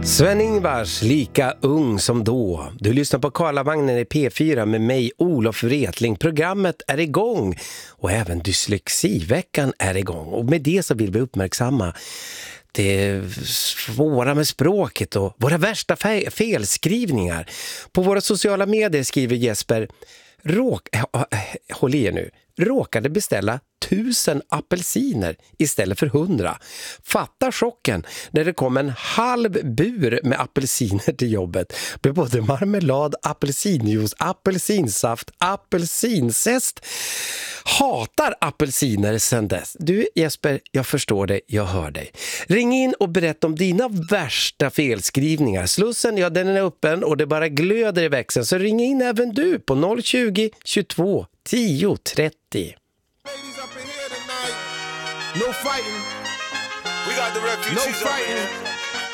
Sven-Ingvars, lika ung som då. Du lyssnar på Karlavagnen i P4 med mig, Olof Wretling. Programmet är igång och även dyslexiveckan är igång. Och med det så vill vi uppmärksamma det svåra med språket och våra värsta felskrivningar. På våra sociala medier skriver Jesper, håll i er nu, råkade beställa 1000 apelsiner istället för 100. Fatta chocken när det kom en halv bur med apelsiner till jobbet. Med både marmelad, apelsinjuice, apelsinsaft, apelsinzest. Hatar apelsiner sen dess. Du Jesper, jag förstår dig, jag hör dig. Ring in och berätta om dina värsta felskrivningar. Slussen, ja den är öppen och det bara glöder i växeln. Så ring in även du på 020 22 10 30. Ladies up in here tonight. No fighting. We got the refugees. No fighting.